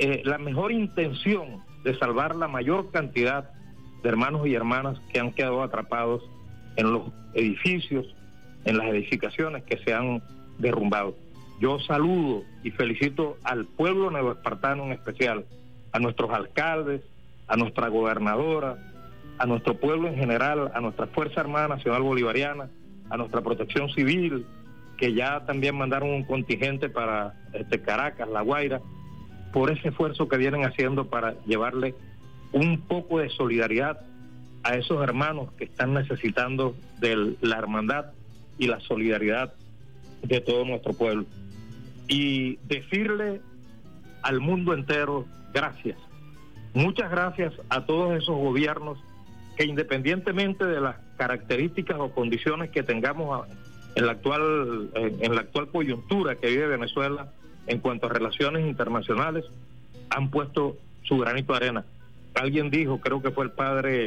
la mejor intención de salvar la mayor cantidad de hermanos y hermanas que han quedado atrapados en los edificios, en las edificaciones que se han derrumbado. Yo saludo y felicito al pueblo neoespartano en especial, a nuestros alcaldes, a nuestra gobernadora, a nuestro pueblo en general, a nuestra Fuerza Armada Nacional Bolivariana, a nuestra Protección Civil, que ya también mandaron un contingente para Caracas, La Guaira, por ese esfuerzo que vienen haciendo para llevarle un poco de solidaridad a esos hermanos que están necesitando de la hermandad y la solidaridad de todo nuestro pueblo. Y decirle al mundo entero gracias. Muchas gracias a todos esos gobiernos que, independientemente de las características o condiciones que tengamos en la actual coyuntura que vive Venezuela en cuanto a relaciones internacionales, han puesto su granito de arena. Alguien dijo, creo que fue el padre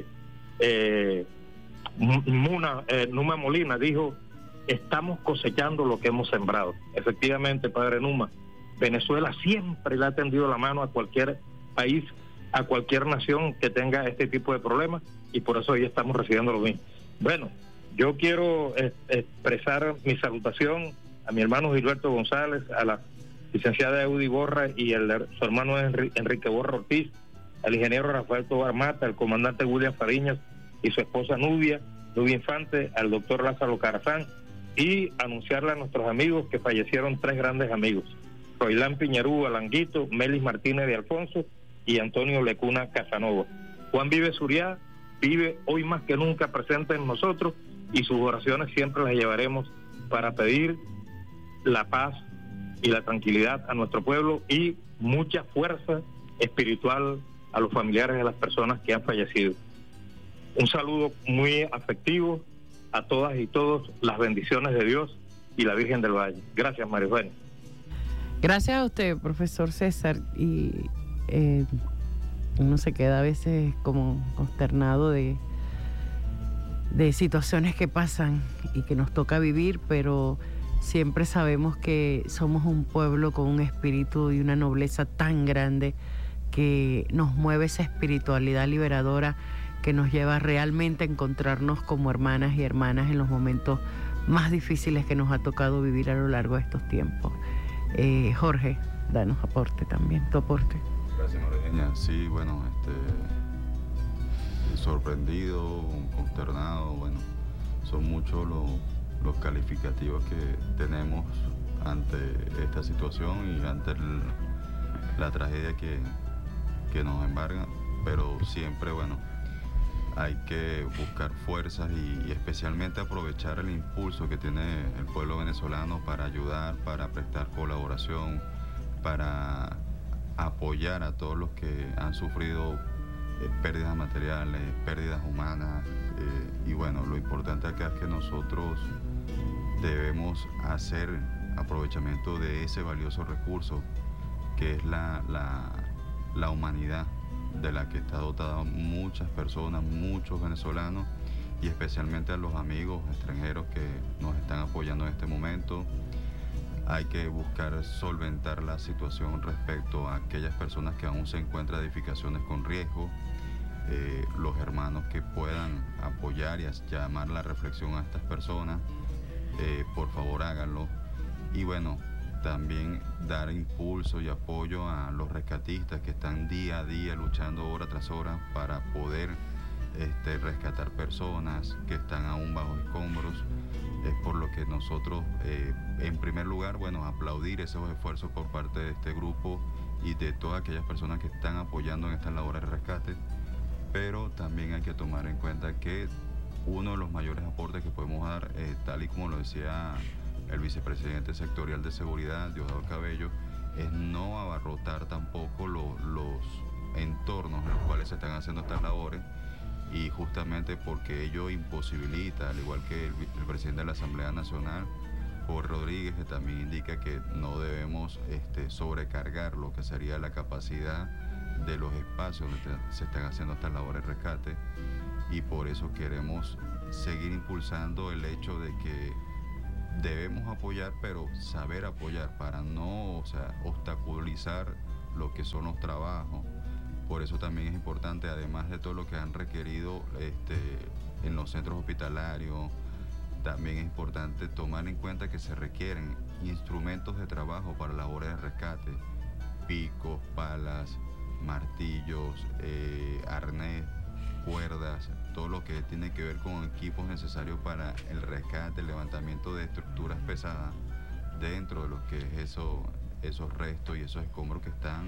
Numa Molina, dijo: estamos cosechando lo que hemos sembrado. Efectivamente, padre Numa, Venezuela siempre le ha tendido la mano a cualquier país, a cualquier nación que tenga este tipo de problemas, y por eso hoy estamos recibiendo lo mismo. Bueno, yo quiero expresar mi salutación a mi hermano Gilberto González, a la licenciada Eudy Borra y su hermano Enrique Borra Ortiz, al ingeniero Rafael Tobar Mata, al comandante William Fariñas y su esposa Nubia Infante, al doctor Lázaro Carazán, y anunciarle a nuestros amigos que fallecieron 3 grandes amigos: Roilán Piñarú Alanguito, Melis Martínez de Alfonso y Antonio Lecuna Casanova. Juan Vive Suriá vive hoy más que nunca presente en nosotros, y sus oraciones siempre las llevaremos para pedir la paz y la tranquilidad a nuestro pueblo, y mucha fuerza espiritual a los familiares de las personas que han fallecido. Un saludo muy afectivo a todas y todos, las bendiciones de Dios y la Virgen del Valle. Gracias, María Eugenia. Gracias a usted, profesor César. Y uno se queda a veces como consternado de situaciones que pasan y que nos toca vivir, pero siempre sabemos que somos un pueblo con un espíritu y una nobleza tan grande que nos mueve esa espiritualidad liberadora que nos lleva realmente a encontrarnos como hermanas y hermanas en los momentos más difíciles que nos ha tocado vivir a lo largo de estos tiempos. Jorge, danos aporte también, tu aporte. Gracias, María. Sí, bueno, sorprendido, consternado, bueno, son muchos los calificativos que tenemos ante esta situación y ante la tragedia que nos embarga, pero siempre, bueno, hay que buscar fuerzas y especialmente aprovechar el impulso que tiene el pueblo venezolano para ayudar, para prestar colaboración, para apoyar a todos los que han sufrido pérdidas materiales, pérdidas humanas, y bueno, lo importante acá es que nosotros debemos hacer aprovechamiento de ese valioso recurso que es la humanidad, de la que está dotada muchas personas, muchos venezolanos, y especialmente a los amigos extranjeros que nos están apoyando en este momento. Hay que buscar solventar la situación respecto a aquellas personas que aún se encuentran en edificaciones con riesgo, los hermanos que puedan apoyar y llamar la reflexión a estas personas, por favor háganlo. Y bueno, también dar impulso y apoyo a los rescatistas que están día a día luchando hora tras hora para poder rescatar personas que están aún bajo escombros. Es por lo que nosotros, en primer lugar, bueno, aplaudir esos esfuerzos por parte de este grupo y de todas aquellas personas que están apoyando en estas labores de rescate, pero también hay que tomar en cuenta que uno de los mayores aportes que podemos dar, tal y como lo decía el vicepresidente sectorial de seguridad, Diosdado Cabello, es no abarrotar tampoco los entornos en los cuales se están haciendo estas labores, y justamente porque ello imposibilita, al igual que el presidente de la Asamblea Nacional, Jorge Rodríguez, que también indica que no debemos sobrecargar lo que sería la capacidad de los espacios donde se están haciendo estas labores de rescate, y por eso queremos seguir impulsando el hecho de que debemos apoyar, pero saber apoyar para no obstaculizar lo que son los trabajos. Por eso también es importante, además de todo lo que han requerido en los centros hospitalarios, también es importante tomar en cuenta que se requieren instrumentos de trabajo para labores de rescate, picos, palas, martillos, arnés, cuerdas, todo lo que tiene que ver con equipos necesarios para el rescate, el levantamiento de estructuras pesadas dentro de lo que es esos restos y esos escombros que están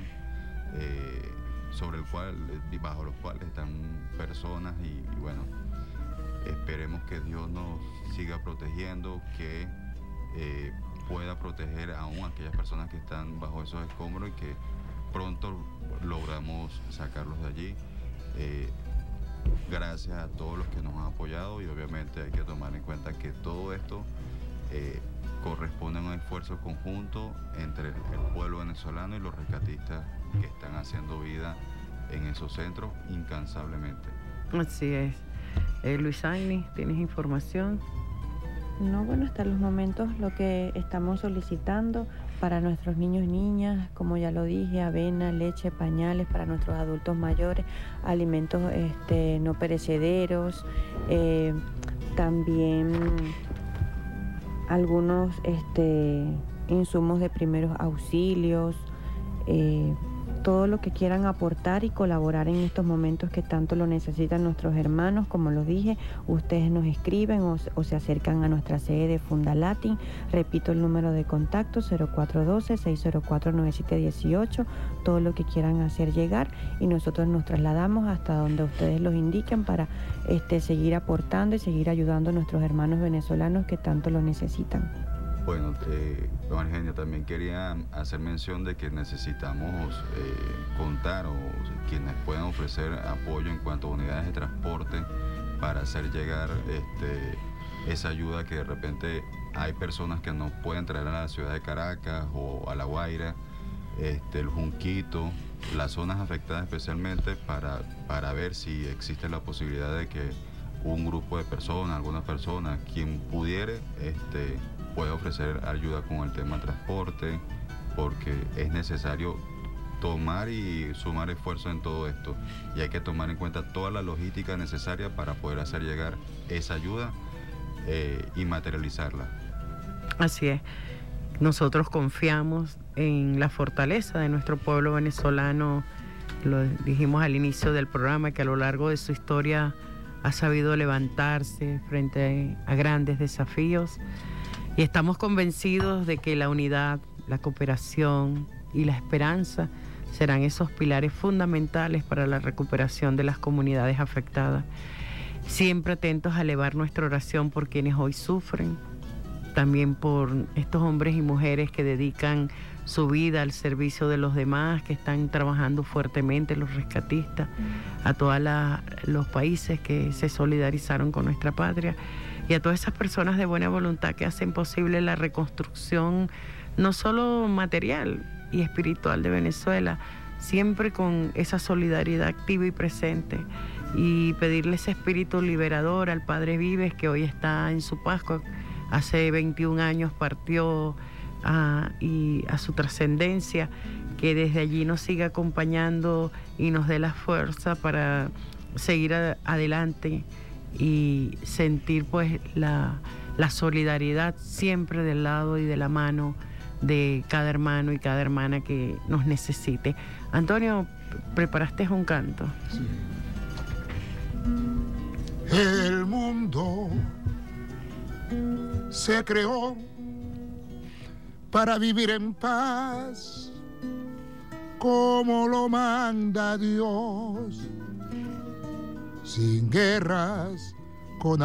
bajo los cuales están personas y bueno, esperemos que Dios nos siga protegiendo, que pueda proteger aún a aquellas personas que están bajo esos escombros y que pronto logramos sacarlos de allí. Gracias a todos los que nos han apoyado y obviamente hay que tomar en cuenta que todo esto corresponde a un esfuerzo conjunto entre el pueblo venezolano y los rescatistas que están haciendo vida en esos centros incansablemente. Así es. Luisaini, ¿tienes información? No, bueno, hasta los momentos lo que estamos solicitando para nuestros niños y niñas, como ya lo dije, avena, leche, pañales para nuestros adultos mayores, alimentos no perecederos, también algunos insumos de primeros auxilios, todo lo que quieran aportar y colaborar en estos momentos que tanto lo necesitan nuestros hermanos. Como lo dije, ustedes nos escriben o se acercan a nuestra sede de Fundalatin. Repito el número de contacto, 0412-604-9718, todo lo que quieran hacer llegar y nosotros nos trasladamos hasta donde ustedes los indiquen para seguir aportando y seguir ayudando a nuestros hermanos venezolanos que tanto lo necesitan. Bueno, don Argenio, también quería hacer mención de que necesitamos contar o quienes puedan ofrecer apoyo en cuanto a unidades de transporte para hacer llegar esa ayuda que de repente hay personas que no pueden traer a la ciudad de Caracas o a La Guaira, el Junquito, las zonas afectadas especialmente para ver si existe la posibilidad de que un grupo de personas, alguna persona, quien pudiere, puede ofrecer ayuda con el tema de transporte, porque es necesario tomar y sumar esfuerzo en todo esto y hay que tomar en cuenta toda la logística necesaria para poder hacer llegar esa ayuda y materializarla. Así es. Nosotros confiamos en la fortaleza de nuestro pueblo venezolano. Lo dijimos al inicio del programa, que a lo largo de su historia ha sabido levantarse frente a grandes desafíos. Y estamos convencidos de que la unidad, la cooperación y la esperanza serán esos pilares fundamentales para la recuperación de las comunidades afectadas. Siempre atentos a elevar nuestra oración por quienes hoy sufren, también por estos hombres y mujeres que dedican su vida al servicio de los demás, que están trabajando fuertemente, los rescatistas, a todos los países que se solidarizaron con nuestra patria, y a todas esas personas de buena voluntad que hacen posible la reconstrucción, no solo material y espiritual de Venezuela, siempre con esa solidaridad activa y presente, y pedirle ese espíritu liberador al Padre Vives, que hoy está en su Pascua. Hace 21 años partió a su trascendencia, que desde allí nos siga acompañando y nos dé la fuerza para seguir adelante y sentir pues la solidaridad siempre del lado y de la mano de cada hermano y cada hermana que nos necesite. Antonio, ¿preparaste un canto? Sí. El mundo se creó para vivir en paz, como lo manda Dios, sin guerras